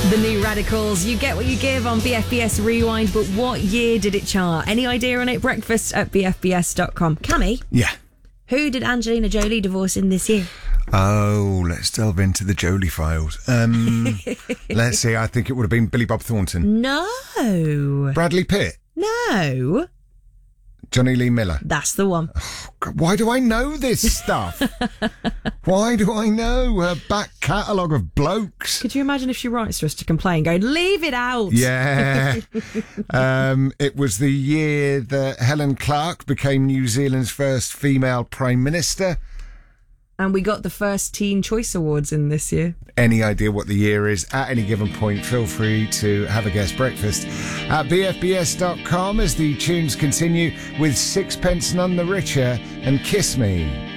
The New Radicals, You Get What You Give on BFBS Rewind, but what year did it chart? Any idea on it? Breakfast at BFBS.com. Cammy? Yeah. Who did Angelina Jolie divorce in this year? Oh, let's delve into the Jolie files. Let's see, I think it would have been Billy Bob Thornton. No. Bradley Pitt. No. Johnny Lee Miller. That's the one. Oh, God, why do I know this stuff? Why do I know her back catalogue of blokes? Could you imagine if she writes to us to complain, going, leave it out? Yeah. It was the year that Helen Clark became New Zealand's first female Prime Minister. And we got the first Teen Choice Awards in this year. Any idea what the year is at any given point, feel free to have a guest breakfast at bfbs.com as the tunes continue with Sixpence None the Richer and Kiss Me.